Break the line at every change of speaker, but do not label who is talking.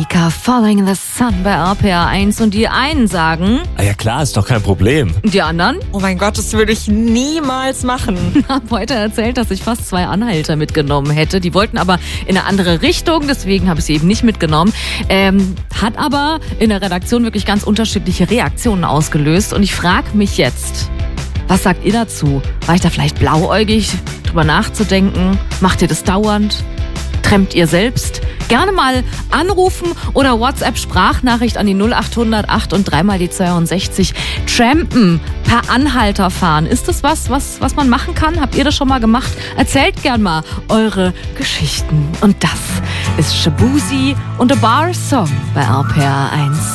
Mika, Falling in the Sun bei RPR 1 und die einen sagen...
Ja klar, ist doch kein Problem.
Die anderen?
Oh mein Gott, das würde ich niemals machen.
Hab heute erzählt, dass ich fast 2 Anhalter mitgenommen hätte. Die wollten aber in eine andere Richtung, deswegen habe ich sie eben nicht mitgenommen. Hat aber in der Redaktion wirklich ganz unterschiedliche Reaktionen ausgelöst und ich frage mich jetzt, was sagt ihr dazu? War ich da vielleicht blauäugig, drüber nachzudenken? Macht ihr das dauernd? Trampt ihr selbst? Gerne mal anrufen oder WhatsApp-Sprachnachricht an die 0800 8 und 3 mal die 62. Trampen, per Anhalter fahren. Ist das was man machen kann? Habt ihr das schon mal gemacht? Erzählt gern mal eure Geschichten. Und das ist Shabuzi und A Bar Song bei RPR 1.